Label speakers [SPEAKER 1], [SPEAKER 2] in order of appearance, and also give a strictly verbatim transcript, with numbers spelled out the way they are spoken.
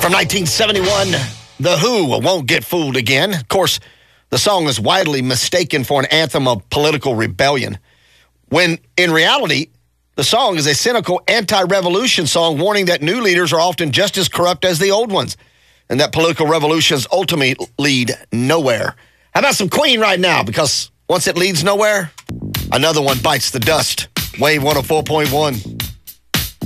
[SPEAKER 1] From nineteen seventy-one, The Who, Won't Get Fooled Again. Of course, the song is widely mistaken for an anthem of political rebellion, when in reality, the song is a cynical anti-revolution song warning that new leaders are often just as corrupt as the old ones, and that political revolutions ultimately lead nowhere. How about some Queen right now? Because once it leads nowhere, another one bites the dust. Wave one oh four point one.